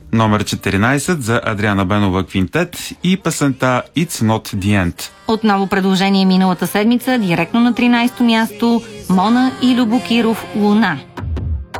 Номер 14 за Адриана Бенова Квинтет и песента It's Not The End. Отново предложение миналата седмица, директно на 13-то място, Мона и Любо Киров, Луна.